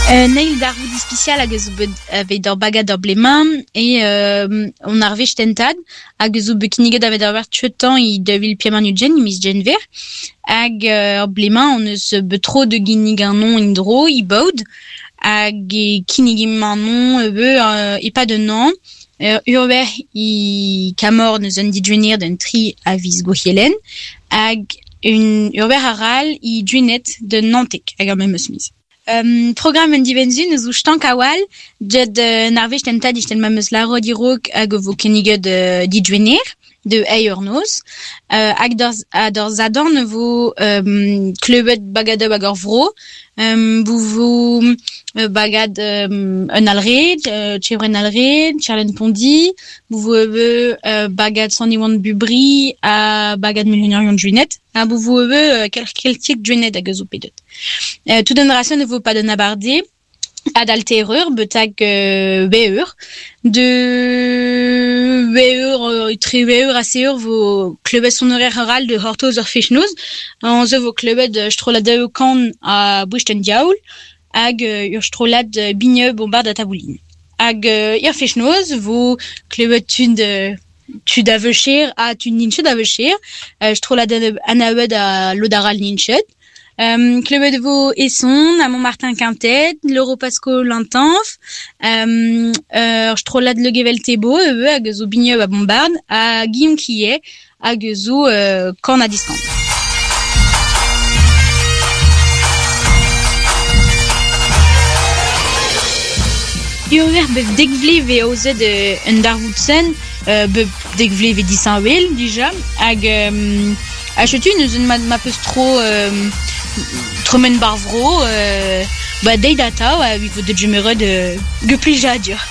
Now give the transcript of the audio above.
Neil d'arvoudi spécial hag eus bet ur bagad ur bleman on ar vechtentad hag eus bekiniget avet ur tuetan I devil piamar nugen I mis Genver hag ur bleman on eus betro de ginnig an non indro I baoud hag kinnig an non e pa de nan urber I kamor neus un didrenir d'un tri a viz gohielen hag urber aral I drunet de nantek hag ar mem eus miz. Program un divenzun eus stank awal jet narvech tentad istel ma meus laro dirok hag vo keniget didrenir de ei ur noz hag d'or zadan vo klebet bagad hag ur vro vo bagad un alred chevren alred charlen pondi vo bagad sanniwan bubri a bagad millionarion drunet a vo keltik drunet hag eus o pedet tout d'un ration ne vaut pas de nabardé ad altereur betag beur de beur très beur aseur vo clubet son horaire rural de hortoz ur fechnoz on ze vo clubet strolad kan a bouchten diaoul hag ur strolad bigne bombard a tabouline hag ur fechnoz vo clubet tud a vechir a tud ninchet a vechir strolad anabed a lodaral ninchet Clubet vo Esson, à Montmartin Quintet, l'Europasco Lintanf, strolad le Gevel Tebo, hag eus o bigneu a bombard, a Guillaume Kiye, hag eus o kan a diskan. Iover bev degvle ve aozet un darvoudsen, bev degvle ve disanvel, dija, hag a chetu neus un ma peus tromen barvro, deidata, vi vo de jemeret geplija a dir.